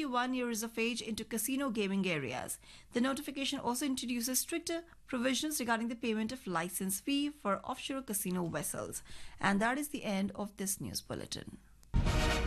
21 years of age into casino gaming areas. The notification also introduces stricter provisions regarding the payment of license fee for offshore casino vessels. And that is the end of this news bulletin.